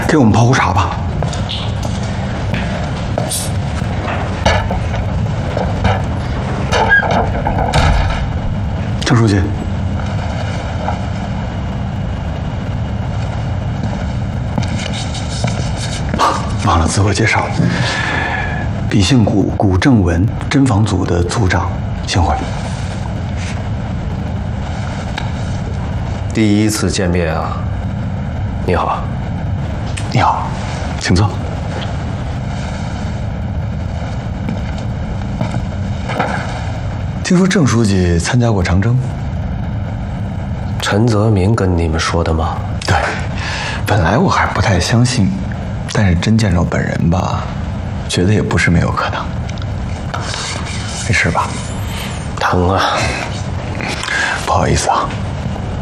给我们泡壶茶吧。郑书记，忘了自我介绍，笔姓古，古正文，侦防组的组长，幸会。 第一次见面啊，你好。 你好，请坐。听说郑书记参加过长征？ 陈泽民跟你们说的吗？ 对，本来我还不太相信，但是真见着本人吧，觉得也不是没有可能。没事吧？ 疼啊！ 不好意思啊。